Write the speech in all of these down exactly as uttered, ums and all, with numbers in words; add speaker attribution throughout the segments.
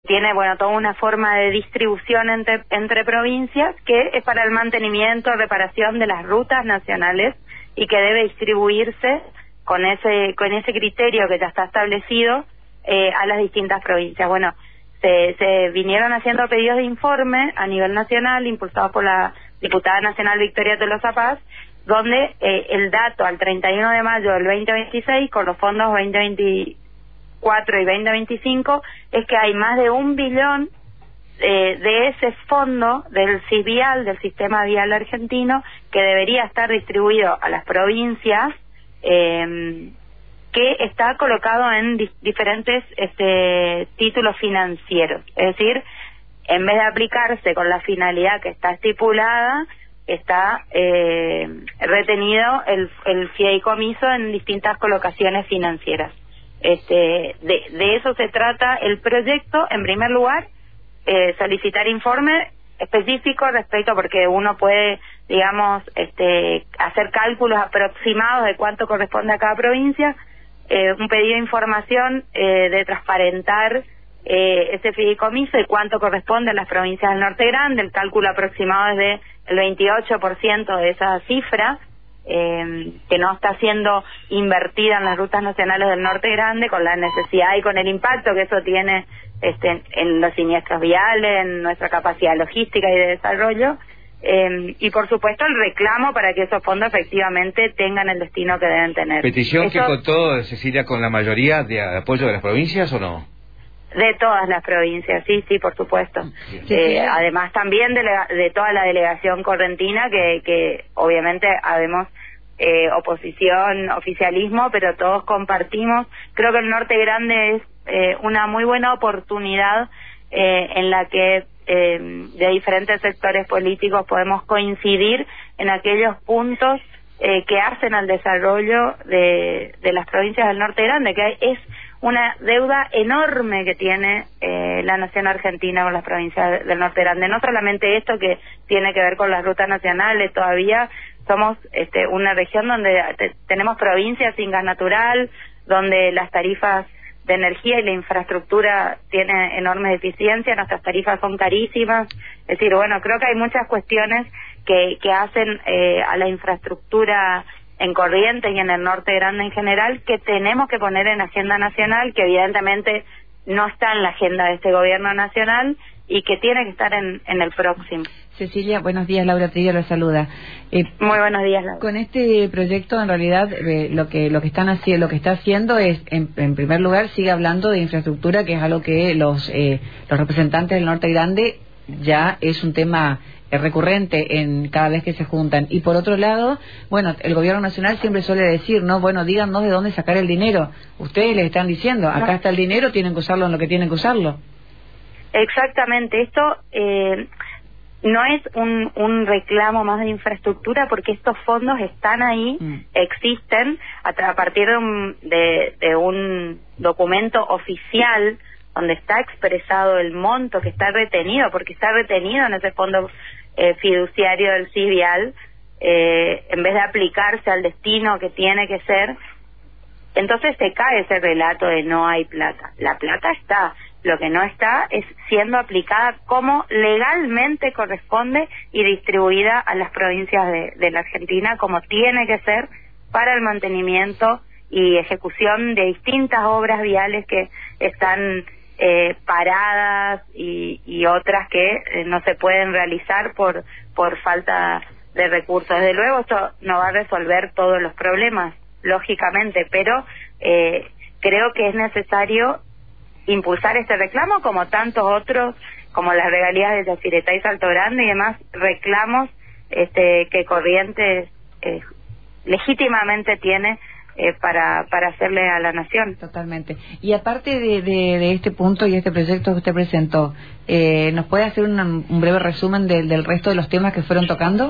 Speaker 1: tiene, bueno, toda una forma de distribución entre, entre provincias que es para el mantenimiento, reparación de las rutas nacionales y que debe distribuirse con ese con ese criterio que ya está establecido eh, a las distintas provincias. Bueno, se, se vinieron haciendo pedidos de informe a nivel nacional, impulsados por la diputada nacional Victoria Tolosa Paz, donde eh, el dato al treinta y uno de mayo del veinte veintiséis, con los fondos veinte veinticuatro y veinte veinticinco, es que hay más de un billón eh, de ese fondo del S I Vial, del Sistema Vial Argentino, que debería estar distribuido a las provincias, eh, que está colocado en di diferentes este, títulos financieros. Es decir, en vez de aplicarse con la finalidad que está estipulada, está eh, retenido el, el fideicomiso en distintas colocaciones financieras. Este, de, de eso se trata el proyecto. En primer lugar, eh, solicitar informe específico respecto, porque uno puede, digamos, este, hacer cálculos aproximados de cuánto corresponde a cada provincia, eh, un pedido de información eh, de transparentar eh, ese fideicomiso y cuánto corresponde a las provincias del Norte Grande. El cálculo aproximado es de el veintiocho por ciento de esa cifra, eh, que no está siendo invertida en las rutas nacionales del Norte Grande, con la necesidad y con el impacto que eso tiene este, en los siniestros viales, en nuestra capacidad logística y de desarrollo, eh, y por supuesto el reclamo para que esos fondos efectivamente tengan el destino que deben tener.
Speaker 2: ¿Petición
Speaker 1: eso,
Speaker 2: que contó, Cecilia, con la mayoría de apoyo de las provincias o no?
Speaker 1: De todas las provincias, sí, sí, por supuesto. Sí, eh, sí. Además también de, la, de toda la delegación correntina, que, que obviamente habemos eh, oposición, oficialismo, pero todos compartimos. Creo que el Norte Grande es eh, una muy buena oportunidad eh, en la que eh, de diferentes sectores políticos podemos coincidir en aquellos puntos eh, que hacen al desarrollo de, de las provincias del Norte Grande, que es una deuda enorme que tiene eh, la nación argentina con las provincias del Norte Grande. No solamente esto que tiene que ver con las rutas nacionales, todavía somos este, una región donde te, tenemos provincias sin gas natural, donde las tarifas de energía y la infraestructura tienen enormes deficiencias, nuestras tarifas son carísimas. Es decir, bueno, creo que hay muchas cuestiones que, que hacen eh, a la infraestructura en Corrientes y en el Norte Grande en general, que tenemos que poner en agenda nacional, que evidentemente no está en la agenda de este gobierno nacional y que tiene que estar en, en el próximo.
Speaker 3: Cecilia, buenos días, Laura Trillo la saluda.
Speaker 1: Eh, Muy buenos días, Laura.
Speaker 3: Con este proyecto, en realidad, eh, lo que lo que están haciendo, lo que está haciendo es, en, en primer lugar, sigue hablando de infraestructura, que es algo que los eh, los representantes del Norte Grande ya es un tema recurrente en cada vez que se juntan. Y por otro lado, bueno, el gobierno nacional siempre suele decir, no, bueno, díganos de dónde sacar el dinero. Ustedes les están diciendo, acá está el dinero, tienen que usarlo en lo que tienen que usarlo.
Speaker 1: Exactamente, esto eh, no es un, un reclamo más de infraestructura, porque estos fondos están ahí, mm. existen a, a partir de un, de, de un documento oficial donde está expresado el monto que está retenido, porque está retenido en ese fondo eh, fiduciario del S I Vial, eh, en vez de aplicarse al destino que tiene que ser. Entonces se cae ese relato de no hay plata. La plata está, lo que no está es siendo aplicada como legalmente corresponde y distribuida a las provincias de, de la Argentina, como tiene que ser, para el mantenimiento y ejecución de distintas obras viales que están Eh, paradas y, y otras que eh, no se pueden realizar por por falta de recursos. Desde luego esto no va a resolver todos los problemas, lógicamente, pero eh, creo que es necesario impulsar este reclamo, como tantos otros, como las regalías de Yacyretá y Salto Grande y demás reclamos este, que Corrientes eh, legítimamente tiene Eh, para para hacerle a la nación.
Speaker 3: Totalmente. Y aparte de, de, de este punto y este proyecto que usted presentó, eh, ¿nos puede hacer una, un breve resumen del, del resto de los temas que fueron tocando?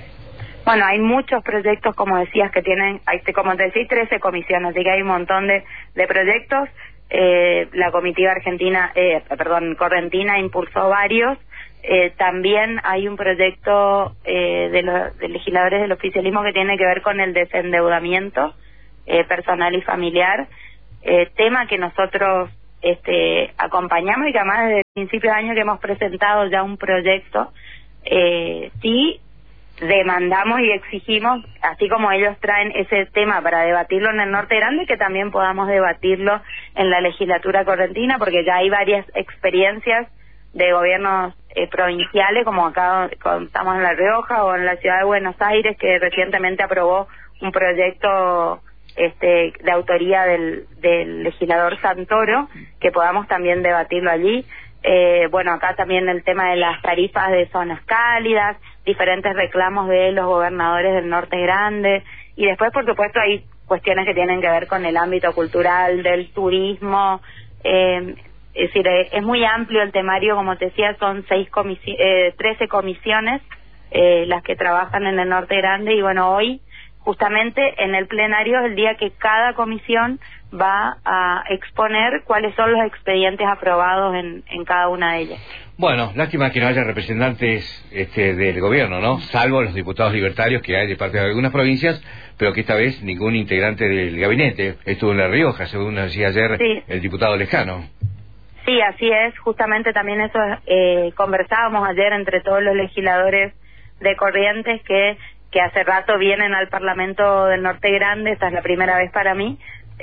Speaker 1: Bueno, hay muchos proyectos, como decías, que tienen, hay, como te decía, trece comisiones, así que hay un montón de, de proyectos. Eh, la comitiva argentina, eh, perdón, correntina impulsó varios. Eh, también hay un proyecto eh, de los de legisladores del oficialismo que tiene que ver con el desendeudamiento Eh, personal y familiar, eh, tema que nosotros este, acompañamos y que además desde el principio de año que hemos presentado ya un proyecto, eh, sí demandamos y exigimos, así como ellos traen ese tema para debatirlo en el Norte Grande, que también podamos debatirlo en la legislatura correntina, porque ya hay varias experiencias de gobiernos eh, provinciales, como acá como estamos en La Rioja o en la ciudad de Buenos Aires, que recientemente aprobó un proyecto este de autoría del, del legislador Santoro, que podamos también debatirlo allí. Eh, bueno, acá también el tema de las tarifas de zonas cálidas, diferentes reclamos de los gobernadores del Norte Grande, y después, por supuesto, hay cuestiones que tienen que ver con el ámbito cultural, del turismo. Eh, es decir, eh, es muy amplio el temario, como te decía, son seis comisi- eh, trece comisiones eh, las que trabajan en el Norte Grande, y bueno, hoy justamente en el plenario es el día que cada comisión va a exponer cuáles son los expedientes aprobados en, en cada una de ellas.
Speaker 2: Bueno, lástima que no haya representantes este, del gobierno, ¿no? Salvo los diputados libertarios que hay de parte de algunas provincias, pero que esta vez ningún integrante del gabinete estuvo en La Rioja, según nos decía ayer sí. el diputado Lejano.
Speaker 1: Sí, así es, justamente también eso eh, conversábamos ayer entre todos los legisladores de Corrientes que que hace rato vienen al Parlamento del Norte Grande, esta es la primera vez para mí,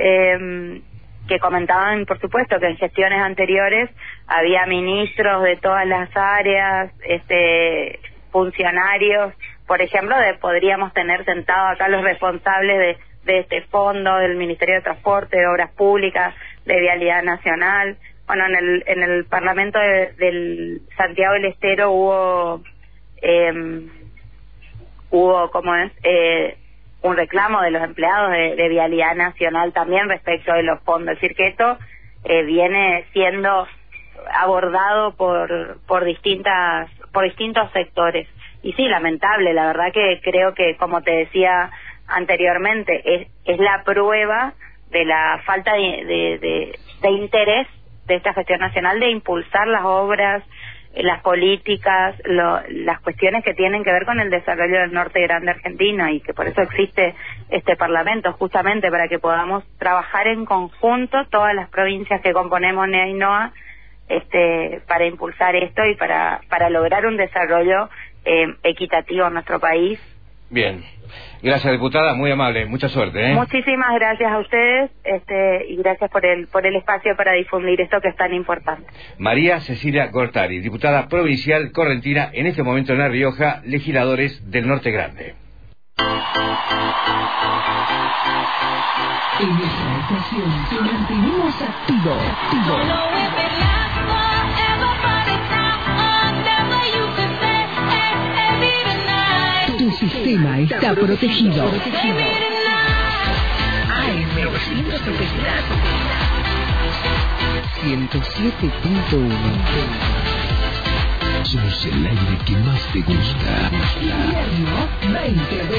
Speaker 1: eh, que comentaban, por supuesto, que en gestiones anteriores había ministros de todas las áreas, este funcionarios, por ejemplo, de podríamos tener sentados acá los responsables de, de este fondo, del Ministerio de Transporte, de Obras Públicas, de Vialidad Nacional. Bueno, en el, en el Parlamento de, del Santiago del Estero hubo... Eh, hubo, como es, eh, un reclamo de los empleados de, de Vialidad Nacional también respecto de los fondos. Es decir, que esto eh, viene siendo abordado por por distintas por distintos sectores. Y sí, lamentable, la verdad que creo que, como te decía anteriormente, es, es la prueba de la falta de, de, de, de interés de esta gestión nacional de impulsar las obras, las políticas, lo, las cuestiones que tienen que ver con el desarrollo del Norte Grande Argentina, y que por eso existe este Parlamento, justamente para que podamos trabajar en conjunto todas las provincias que componemos N E A y N O A, este, para impulsar esto y para, para lograr un desarrollo eh, equitativo en nuestro país.
Speaker 2: Bien, gracias diputada, muy amable, mucha suerte, ¿eh?
Speaker 1: Muchísimas gracias a ustedes, este, y gracias por el por el espacio para difundir esto que es tan importante.
Speaker 2: María Cecilia Gortari, diputada provincial correntina, en este momento en La Rioja, legisladores del Norte Grande.
Speaker 4: En esta estación te mantenemos activo, activo. Tu sistema está protegido. A M novecientos setenta. ciento siete punto uno. Somos el aire que más te gusta. Invierno veinte veinte.